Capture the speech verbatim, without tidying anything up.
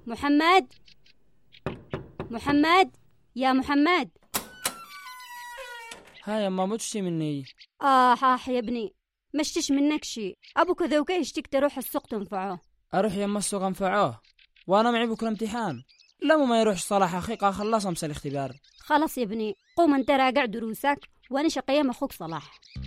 محمد محمد يا محمد. ها يا ماما تشتي مني؟ آه حاح يا ابني، مشتش منك شي. أبوك ذوك يشتيك تروح السوق تنفعه. أروح يما السوق أنفعوه وأنا معي بكرة امتحان. لا ما يروحش صلاح أخيك أخلص أمس الاختبار. خلاص يا ابني، قوم انت راجع دروسك وأنا شقية أخوك صلاح.